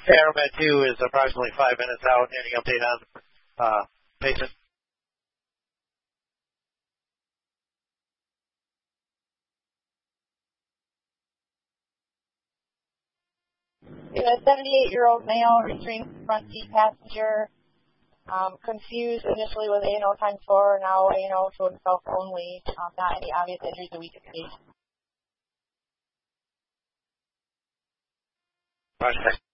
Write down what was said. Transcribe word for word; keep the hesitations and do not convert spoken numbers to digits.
Aeromed two is approximately five minutes out. Any update on uh, patient? A seventy-eight-year-old male, restrained front seat passenger, um, confused initially with A and O times four, now A and O showed himself only, um, not any obvious injuries that we could see. Roger.